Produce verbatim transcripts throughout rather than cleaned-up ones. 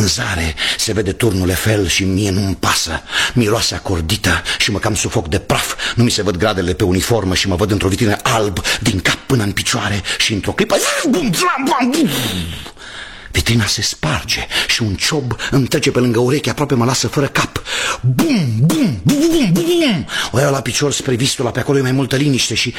vânzare, se vede turnul Eiffel și mie nu-mi pasă. Miroase acordită și mă cam sufoc de praf. Nu mi se văd gradele pe uniformă și mă văd într-o vitrină alb din cap până în picioare și într-o clipă vitrina se sparge și un ciob îmi trece pe lângă ureche, aproape mă lasă fără cap. Bum, bum, bum, bum. O iau la picior spre Vistula, pe acolo e mai multă liniște și...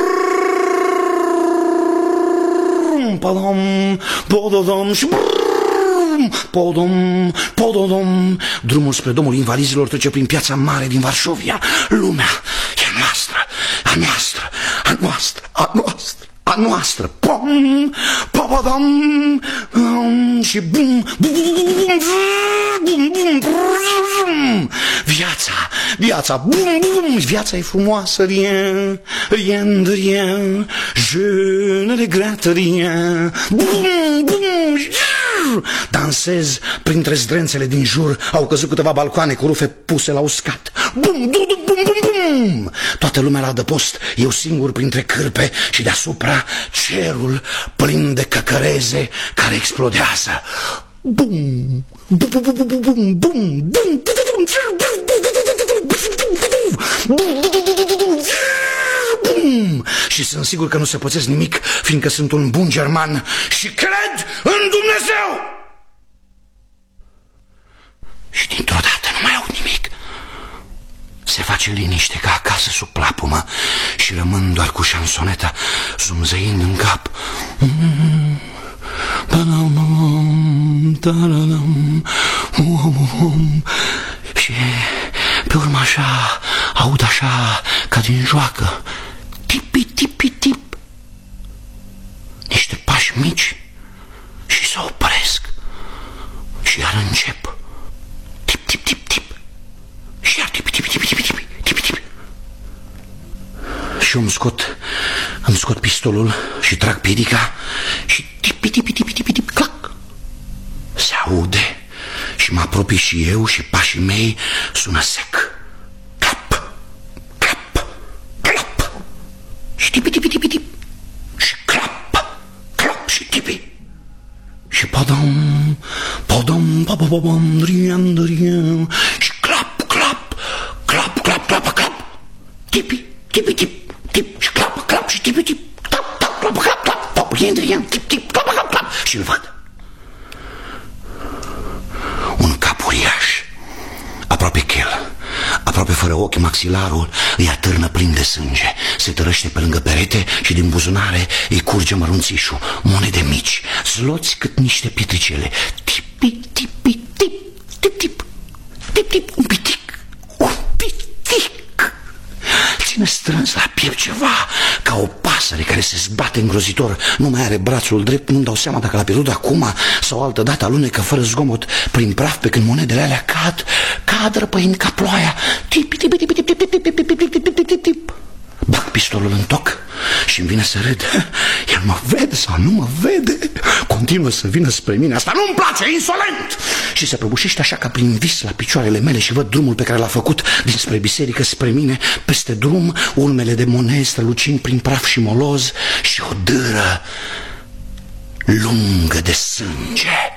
Podom, pododom și podom, pododom. Drumul spre domul invalizilor trece prin piața mare din Varșovia. Lumea e a noastră, a noastră, a noastră, a noastră, a noastră. Pom, podom, pom, și bum, bum, bum, bum, bum. Viața, viața, bum, bum. Viața e frumoasă, rien, rien de rien. Je ne regrette rien. Bum, bum. Dansez printre zdrențele din jur. Au căzut câteva balcoane cu rufe puse la uscat. Bum, bum, bum, bum, bum. Toată lumea la adăpost, eu singur printre cârpe și deasupra cerul plin de căcăreze care explodează. Bum, bum, bum, bum, bum, bum, bum, bum. Bum! Și sunt sigur că nu se pățesc nimic, fiindcă sunt un bun german și cred în Dumnezeu. Și dintr-o dată nu mai aud nimic. Se face liniște ca acasă sub plapumă și rămân doar cu șansoneta zumzăind în cap. Și pe urmă așa aud așa ca din joacă, tipi, tipi, tip, niște pași mici și se opresc și iar încep. Tip, tip, tip, tip. Și iar tipi, tipi, tipi, tipi, tipi, tipi, tipi. Și eu îmi scot, îmi scot pistolul și trag piedica și tipi, tipi, tipi, tipi, tipi, clac. Se aude și mă apropii și eu și pașii mei sună sec. Clap, clap, clap. Și tipi, tipi, tipi, tipi. Și clap, clap și tipi. Și podom, podom, podom, rien, rien. Și clap, clap, clap, clap, clap, clap. Tipi, tipi, tip, tip. Și clap, clap și tipi, tip. Clap, clap, clap, clap, clap. Rien, rien, tip, tip, clap, clap, clap. Și-l văd. Un cap uriaș, aproape chel, aproape fără ochi, maxilarul îi atârnă plin de sânge. Se tărăște pe lângă perete și din buzunare îi curge mărunțișul, monede mici, zloți cât niște pietricele. Tipi, tipi, tip, tip, tip, tip, tip, un pitic, un pitic. Ține strâns la piept ceva, ca o pasăre care se zbate îngrozitor. Nu mai are brațul drept, nu-mi dau seama dacă l-a pierdut acum sau altă dată alunecă fără zgomot prin praf pe când monedele alea cad, cad răpăind ca ploaia. Tip, tip, tip, tip, tip, tip, tip, tip, tip, tip, tip, tip, tip. Bag pistolul în toc și îmi vine să râd. El mă vede sau nu mă vede? Continuă să vină spre mine. Asta nu-mi place, insolent! Și se prăbușește așa ca prin vis la picioarele mele și văd drumul pe care l-a făcut dinspre biserică spre mine. Peste drum, urmele de monezi strălucind prin praf și moloz și o dâră lungă de sânge.